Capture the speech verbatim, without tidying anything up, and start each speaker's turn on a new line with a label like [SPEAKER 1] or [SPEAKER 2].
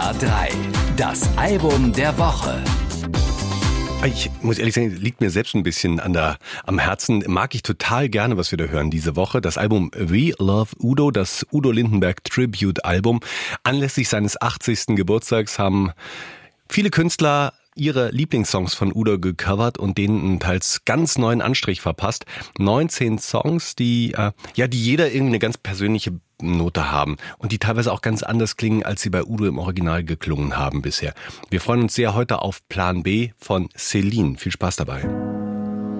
[SPEAKER 1] R drei, das Album der Woche.
[SPEAKER 2] Ich muss ehrlich sagen, liegt mir selbst ein bisschen an der, am Herzen. Mag ich total gerne, was wir da hören diese Woche. Das Album We Love Udo, das Udo Lindenberg Tribute Album. Anlässlich seines achtzigsten Geburtstags haben viele Künstler ihre Lieblingssongs von Udo gecovert und denen einen teils ganz neuen Anstrich verpasst. neunzehn Songs, die äh, ja, die jeder irgendwie eine ganz persönliche Note haben und die teilweise auch ganz anders klingen, als sie bei Udo im Original geklungen haben bisher. Wir freuen uns sehr heute auf Plan B von Celine. Viel Spaß dabei.